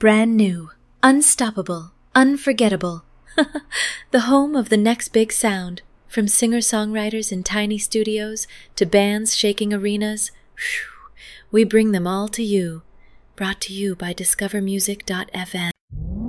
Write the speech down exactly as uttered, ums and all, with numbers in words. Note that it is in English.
brand new, unstoppable, unforgettable. The home of the next big sound, from singer-songwriters in tiny studios to bands shaking arenas. Whew, we bring them all to you. Brought to you by discover music dot f m.